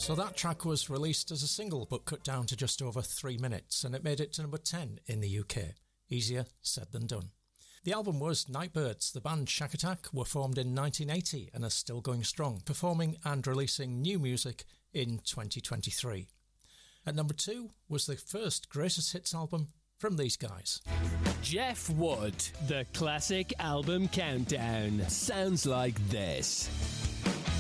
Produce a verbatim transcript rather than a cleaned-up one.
So that track was released as a single but cut down to just over three minutes, and it made it to number ten in the U K. Easier said than done. The album was Nightbirds. The band Shack Attack were formed in nineteen eighty and are still going strong, performing and releasing new music in twenty twenty-three. At number two was the first greatest hits album from these guys. Jeff Wood, the classic album countdown, sounds like this.